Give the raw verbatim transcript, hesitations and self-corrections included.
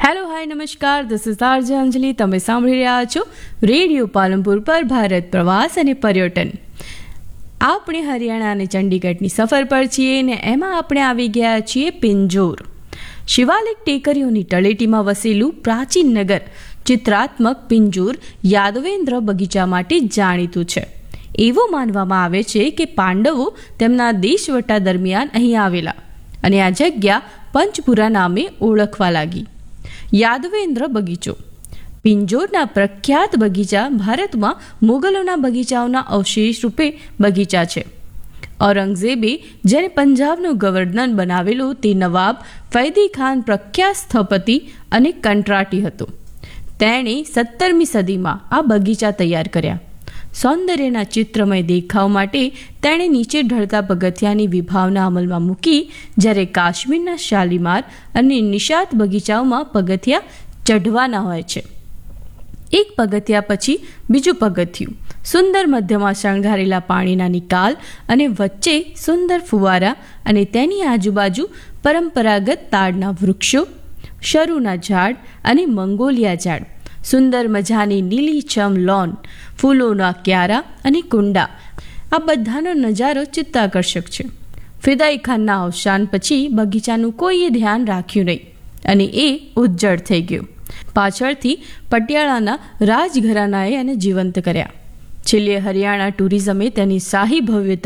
Hello hi નમસ્કાર, this is RJ અંજલિ. તમે સાંભળી રહ્યા છો રેડિયો પાલનપુર પર ભારત પ્રવાસ અને પર્યટન. આપણે હરિયાણા અને ચંડીગઢની સફર પર છીએ ને એમાં આપણે આવી ગયા છીએ પિંજોર. શિવાલિક ટેકરીઓની તળેટીમાં વસેલું પ્રાચીન નગર ચિત્રાત્મક પિંજોર યાદવેન્દ્ર બગીચા માટે જાણીતું છે. એવું માનવામાં આવે છે કે પાંડવો તેમના દેશવટા દરમિયાન અહીં આવેલા અને આ જગ્યા પંચપુરા નામે ઓળખવા લાગી. યાદવેન્દ્ર બગીચો. પિંજોરના પ્રખ્યાત બગીચા ભારતમાં મુગલોના બગીચાઓના અવશેષ રૂપે બગીચા છે. ઔરંગઝેબે જેને પંજાબનું ગવર્નર બનાવેલો તે નવાબ ફૈદી ખાન પ્રખ્યાત સ્થપતિ અને કંટ્રાટી હતો. તેણે સત્તરમી સદીમાં આ બગીચા તૈયાર કર્યા. સૌંદર્યના ચિત્રમય દેખાવ માટે તેણે નીચે ઢળતા પગથિયાની વિભાવના અમલમાં મૂકી, જ્યારે કાશ્મીરના શાલીમાર અને નિષાદ બગીચાઓમાં પગથિયા ચઢવાના હોય છે. એક પગથિયા પછી બીજું પગથિયું, સુંદર મધ્યમાં શણગારેલા પાણીના નિકાલ અને વચ્ચે સુંદર ફુવારા અને તેની આજુબાજુ પરંપરાગત તાડના વૃક્ષો, શરૂના ઝાડ અને મંગોલિયા ઝાડ, સુંદર મજાની લીલીછમ લોન, ફૂલોના ક્યારા અને કુંડા. આ બધાનો નજારો ચિત્તાકર્ષક છે. ફિદાઈ ખાનના અવસાન પછી બગીચાનું કોઈએ ધ્યાન રાખ્યું નહીં અને એ ઉજ્જડ થઈ ગયું. પાછળથી પટિયાળાના રાજઘરાનાએ એને જીવંત કર્યા. છેલ્લે હરિયાણા ટુરિઝમે તેની શાહી ભવ્યતા